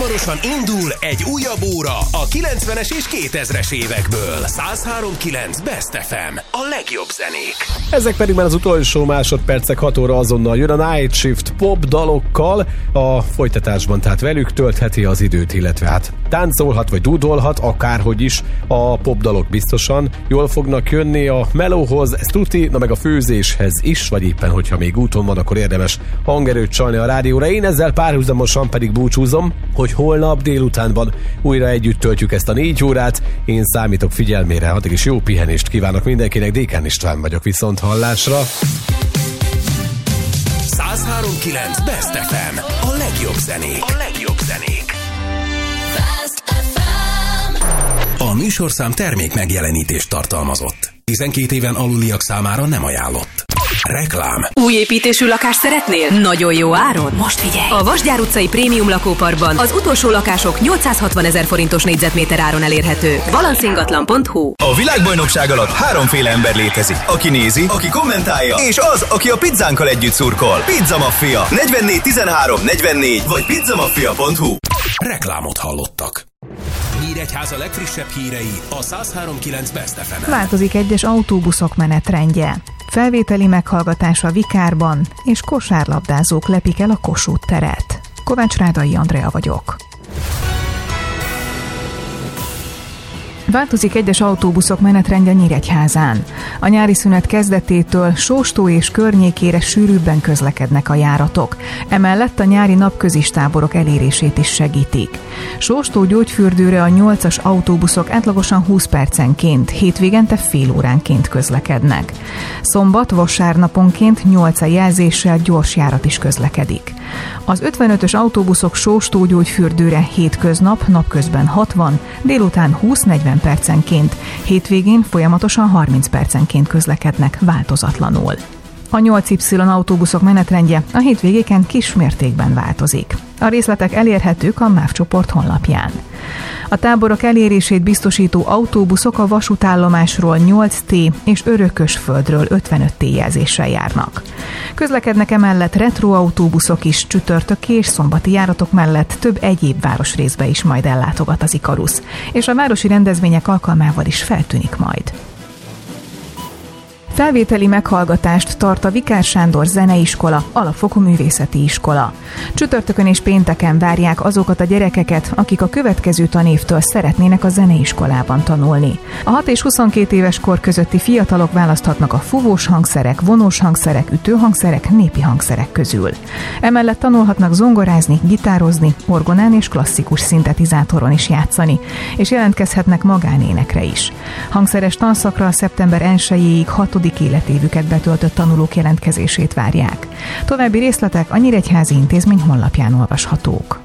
Hamarosan indul egy újabb óra a 90-es és 2000-es évekből. 103.9 Best FM. A legjobb zenék. Ezek pedig már az utolsó másodpercek, 6 óra azonnal jön a Night Shift pop dalokkal. A folytatásban tehát velük töltheti az időt, illetve hát táncolhat vagy dúdolhat, akárhogy is. A pop dalok biztosan jól fognak jönni a melóhoz, ez tuti, na meg a főzéshez is, vagy éppen hogyha még úton van, akkor érdemes hangerőt csalni a rádióra. Én ezzel párhuzamosan pedig búcsúzom, hogy holnap délutánban újra együtt töltjük ezt a 4 órát. Én számítok figyelmére, addig is jó pihenést kívánok mindenkinek. Dékán István vagyok, viszont hallásra. 103.9 Best FM. A legjobb zenék. A legjobb zenék. Best FM. A műsorszám termék megjelenítést tartalmazott. 12 éven aluliak számára nem ajánlott. Reklám. Új építésű lakást szeretnél? Nagyon jó áron? Most figyelj! A Vasgyár utcai prémium lakóparkban az utolsó lakások 860 000 forintos négyzetméter áron elérhető. Balancingatlan.hu. A világbajnokság alatt 3 ember létezik. Aki nézi, aki kommentálja, és az, aki a pizzánkkal együtt szurkol. Pizza Mafia. 44 13 44 vagy pizzamafia.hu. Reklámot hallottak. Nyíregyháza legfrissebb hírei a 103.9 Best FM-en. Változik egyes autóbuszok menetrendje. Felvételi meghallgatás a Vikárban, és kosárlabdázók lepik el a Kossuth teret. Kovács Rádai Andrea vagyok. Változik egyes autóbuszok menetrendje Nyíregyházán. A nyári szünet kezdetétől Sóstó és környékére sűrűbben közlekednek a járatok. Emellett a nyári napközis táborok elérését is segítik. Sóstó Gyógyfürdőre a 8-as autóbuszok átlagosan 20 percenként, hétvégente fél óránként közlekednek. Szombat, vasárnaponként 8 jelzéssel gyors járat is közlekedik. Az 55-ös autóbuszok Sóstó Gyógyfürdőre hétköznap, napközben 60, délután 20-40 percenként, hétvégén folyamatosan 30 percenként közlekednek változatlanul. A 8Y autóbuszok menetrendje a hétvégéken kis mértékben változik. A részletek elérhetők a MÁV csoport honlapján. A táborok elérését biztosító autóbuszok a vasútállomásról 8T és Örökösföldről 55T jelzéssel járnak. Közlekednek emellett retroautóbuszok is, csütörtöki és szombati járatok mellett több egyéb városrészbe is majd ellátogat az Ikarusz, és a városi rendezvények alkalmával is feltűnik majd. Felvételi meghallgatást tart a Vikár Sándor Zeneiskola, alapfokú művészeti iskola. Csütörtökön és pénteken várják azokat a gyerekeket, akik a következő tanévtől szeretnének a zeneiskolában tanulni. A 6 és 22 éves kor közötti fiatalok választhatnak a fúvós hangszerek, vonós hangszerek, ütőhangszerek, népi hangszerek közül. Emellett tanulhatnak zongorázni, gitározni, orgonán és klasszikus szintetizátoron is játszani, és jelentkezhetnek magánénekre is. Hangszeres tanszakra szeptember 1-ig 6. életévüket betöltött tanulók jelentkezését várják. További részletek a Nyíregyházi Intézmény honlapján olvashatók.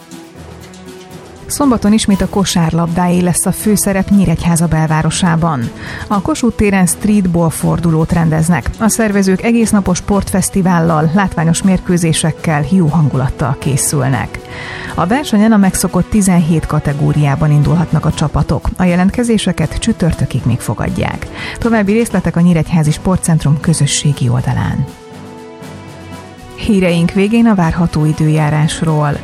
Szombaton ismét a kosárlabdáé lesz a főszerep Nyíregyháza belvárosában. A Kossuth téren streetball fordulót rendeznek. A szervezők egésznapos sportfesztivállal, látványos mérkőzésekkel, jó hangulattal készülnek. A versenyen a megszokott 17 kategóriában indulhatnak a csapatok. A jelentkezéseket csütörtökig még fogadják. További részletek a Nyíregyházi Sportcentrum közösségi oldalán. Híreink végén a várható időjárásról.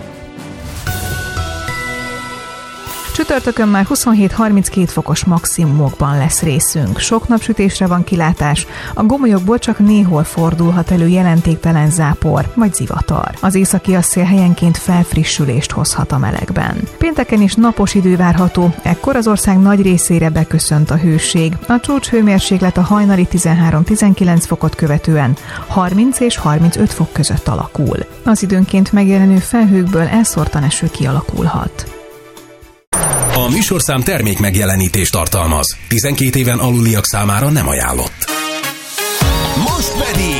Csütörtökön már 27-32 fokos maximumokban lesz részünk. Sok napsütésre van kilátás, a gomolyokból csak néhol fordulhat elő jelentéktelen zápor vagy zivatar. Az északi szél helyenként felfrissülést hozhat a melegben. Pénteken is napos idő várható, ekkor az ország nagy részére beköszönt a hőség. A csúcshőmérséklet a hajnali 13-19 fokot követően 30 és 35 fok között alakul. Az időnként megjelenő felhőkből elszórtan eső kialakulhat. A műsorszám termék megjelenítést tartalmaz. 12 éven aluliak számára nem ajánlott. Most pedig